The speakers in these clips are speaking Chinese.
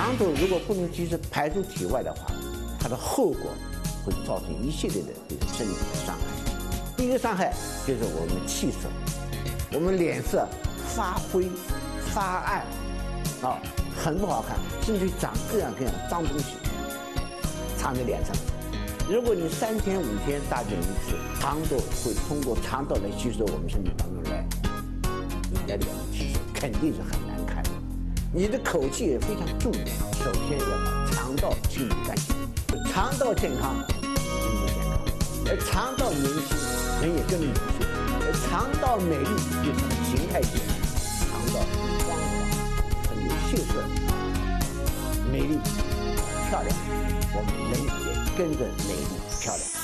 肠毒如果不能及时排出体外的话，它的后果会造成一系列的这个身体的伤害。第一个伤害就是我们气色，我们脸色发灰、发暗，很不好看，甚至长各样各样的脏东西藏在脸上。如果你3天5天大便一次，肠毒会通过肠道来吸收我们身体当中来，你的脸的气色肯定是很难看的。你的口气也非常重要，首先要把肠道清理干净，肠道健康，人就健康；而肠道年轻，人也更年轻；而肠道美丽，就是它的形态简单，肠道很光滑，很有秀色，美丽漂亮，我们人也跟着美丽漂亮。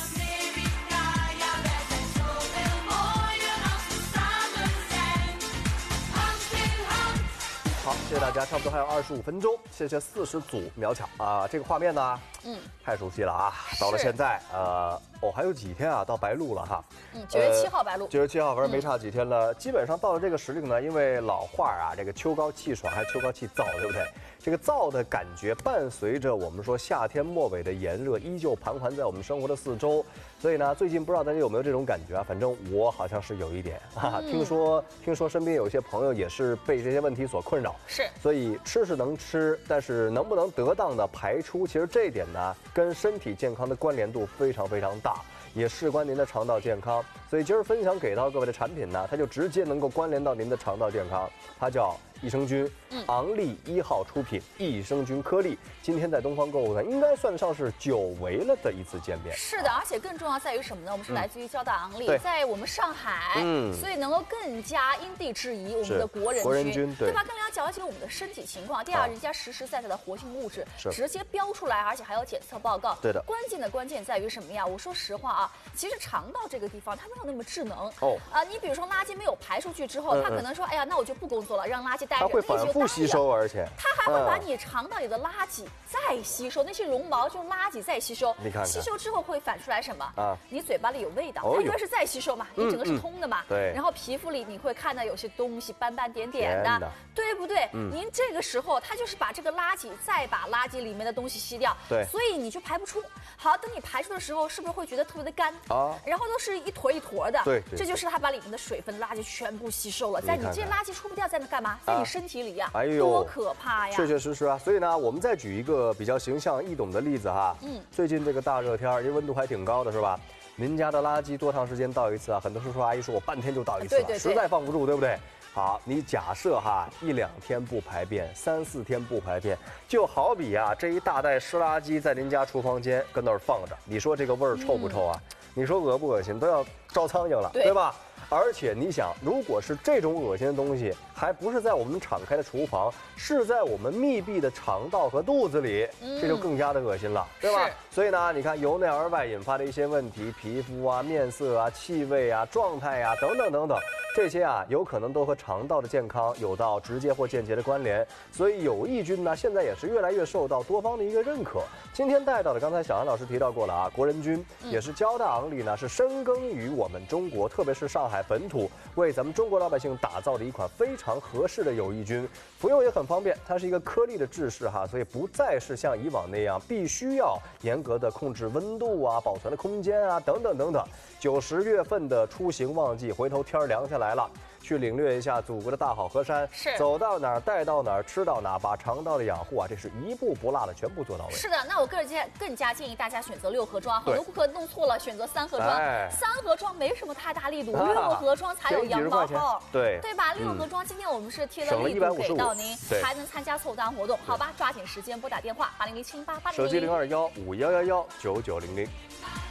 好，谢谢大家，差不多还有25分钟，谢谢40组秒抢啊！这个画面呢，太熟悉了啊！到了现在，还有几天啊，到白露了哈。 9月7号白露。9 月7号，反正没差几天了。基本上到了这个时令呢，因为老话啊，这个秋高气爽，还秋高气燥，对不对？这个燥的感觉伴随着我们说夏天末尾的炎热，依旧盘桓在我们生活的四周。所以呢，最近不知道大家有没有这种感觉啊？反正我好像是有一点啊。听说身边有些朋友也是被这些问题所困扰。 是。 所以吃是能吃，但是能不能得当的排出，其实这一点呢，跟身体健康的关联度非常非常大。也事关您的肠道健康，所以今儿分享给到各位的产品呢，它就直接能够关联到您的肠道健康。它叫益生菌，昂立1号出品益生菌颗粒。今天在东方购物呢，应该算得上是久违了的一次见面。 是的，而且更重要在于什么呢？我们是来自于交大昂立，在我们上海，所以能够更加因地制宜我们的国人菌，对吧？更了解我们的身体情况。第二，人家实实在在的活性物质直接标出来，而且还有检测报告。 对的。 关键在于什么呀？我说实话啊，其实肠道这个地方它没有那么智能你比如说垃圾没有排出去之后，它可能说，哎呀，那我就不工作了，让垃圾待着， 它会反复吸收，而且它还会把你肠道里的垃圾再吸收，那些绒毛就垃圾再吸收， 你看看吸收之后会反出来什么你嘴巴里有味道，它因为是再吸收嘛，你整个是通的嘛， 对， 然后皮肤里你会看到有些东西斑斑点点的，对不对？您这个时候它就是把这个垃圾再把垃圾里面的东西吸掉， 对， 所以你就排不出。好，等你排出的时候，是不是会觉得特别的干然后都是一坨一坨的， 对， 这就是它把里面的水分垃圾全部吸收了，在你这垃圾出不掉，在那干嘛？在你身体里呀，多可怕呀！ 确实啊，所以呢，我们再举一个比较形象易懂的例子哈。最近这个大热天，因为温度还挺高的，是吧？您家的垃圾多长时间倒一次啊？很多叔叔阿姨说我半天就倒一次了，实在放不住，对不对？好，你假设1、2天不排便，3、4天不排便，就好比这一大袋湿垃圾在您家厨房间跟那儿放着，你说这个味儿臭不臭啊？你说恶不恶心？都要招苍蝇了，对吧？而且你想，如果是这种恶心的东西，还不是在我们敞开的厨房，是在我们密闭的肠道和肚子里，这就更加的恶心了，对吧？所以呢，你看由内而外引发的一些问题，皮肤啊、面色啊、气味啊、状态啊等等等等，这些有可能都和肠道的健康有到直接或间接的关联。所以有益菌呢，现在也是越来越受到多方的一个认可。今天带到的，刚才小韩老师提到过了国人菌也是交大昂立呢，是深耕于我们中国，特别是上海本土，为咱们中国老百姓打造的一款非常合适的有益菌，服用也很方便。它是一个颗粒的制式所以不再是像以往那样必须要严格的控制温度保存的空间等等等等。90月份的出行旺季，回头天凉下来了，去领略一下祖国的大好河山，走到哪儿带到哪儿，吃到哪儿，把肠道的养护这是一步不落的全部做到位。 是的，那我更加建议大家选择6盒装，好多顾客弄错了，选择3盒装，3盒装没什么太大力度，6盒装才有羊毛号，对吧？6盒装，今天我们是贴了力度给到您，还能参加凑单活动，好吧？抓紧时间拨打电话80078800， 手机02151119900。